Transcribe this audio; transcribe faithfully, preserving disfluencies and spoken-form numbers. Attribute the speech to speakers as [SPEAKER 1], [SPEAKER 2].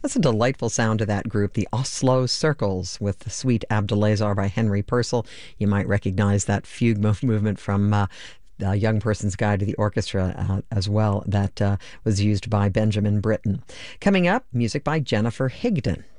[SPEAKER 1] That's a delightful sound to that group, the Oslo Circles, with the Sweet Abdulazar by Henry Purcell. You might recognize that fugue mov- movement from uh, a Young Person's Guide to the Orchestra uh, as well, that uh, was used by Benjamin Britten. Coming up, music by Jennifer Higdon.